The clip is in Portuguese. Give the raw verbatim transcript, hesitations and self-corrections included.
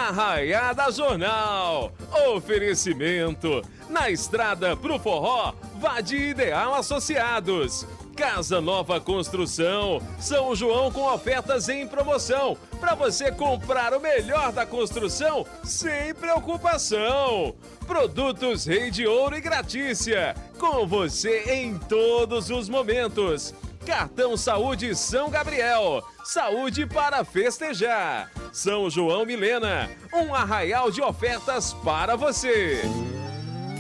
Arraiada Jornal. Oferecimento. Na estrada pro forró, vá de Ideal Associados. Casa Nova Construção, São João com ofertas em promoção, para você comprar o melhor da construção sem preocupação. Produtos Rei de Ouro e Gratícia, com você em todos os momentos. Cartão Saúde São Gabriel, saúde para festejar. São João Milena, um arraial de ofertas para você.